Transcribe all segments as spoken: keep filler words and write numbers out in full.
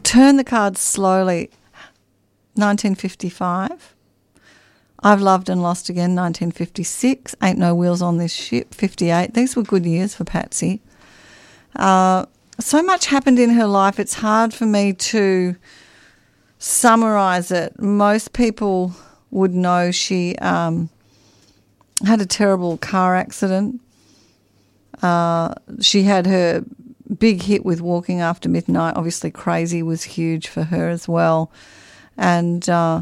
Turn the Cards Slowly, nineteen fifty-five. I've Loved and Lost Again, nineteen fifty-six. Ain't No Wheels on This Ship, fifty-eight. These were good years for Patsy. Uh, so much happened in her life, it's hard for me to summarise it. Most people would know she um, had a terrible car accident. Uh, she had her big hit with Walking After Midnight. Obviously, Crazy was huge for her as well. And uh,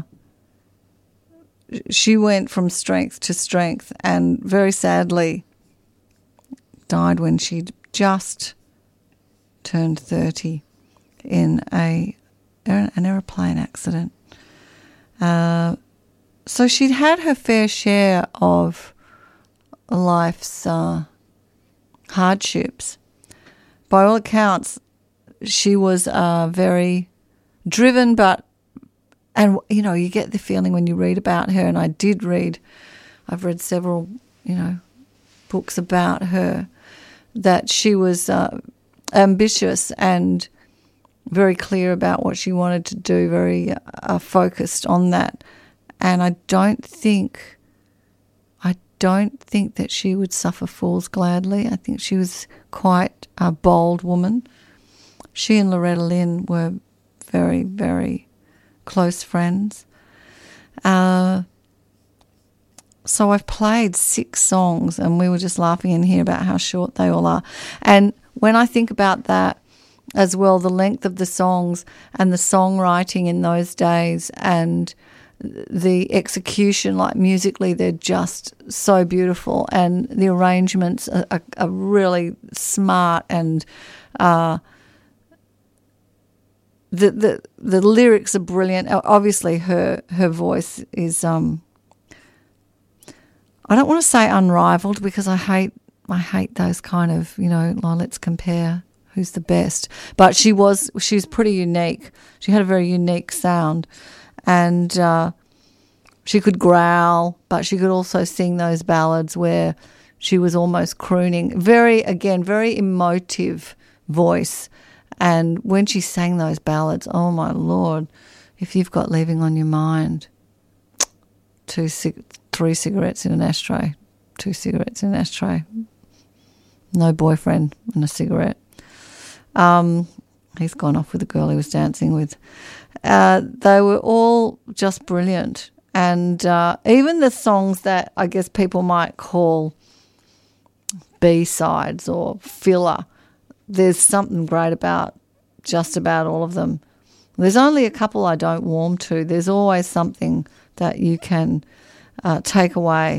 she went from strength to strength and very sadly died when she'd just turned thirty in a an aeroplane accident. Uh, so she'd had her fair share of life's uh, hardships. By all accounts, she was uh, very driven, but, and, you know, you get the feeling when you read about her, and I did read, I've read several, you know, books about her, that she was uh, ambitious and very clear about what she wanted to do, very uh, focused on that. And I don't think, I don't think that she would suffer fools gladly. I think she was quite a bold woman. She and Loretta Lynn were very, very close friends. Uh, so I've played six songs, and we were just laughing in here about how short they all are. And when I think about that as well, the length of the songs and the songwriting in those days and the execution, like musically, they're just so beautiful, and the arrangements are, are, are really smart, and uh, the the the lyrics are brilliant. Obviously, her her voice is um, I don't want to say unrivaled, because I hate I hate those kind of, you know, oh, let's compare who's the best. But she was she was pretty unique. She had a very unique sound. And uh, she could growl, but she could also sing those ballads where she was almost crooning. Very, again, very emotive voice. And when she sang those ballads, oh, my Lord, if you've got Leaving on Your Mind, two, cig- three cigarettes in an ashtray, two cigarettes in an ashtray, no boyfriend and a cigarette. Um, he's gone off with the girl he was dancing with. Uh, they were all just brilliant. And uh, even the songs that I guess people might call B-sides or filler, there's something great about just about all of them. There's only a couple I don't warm to. There's always something that you can uh, take away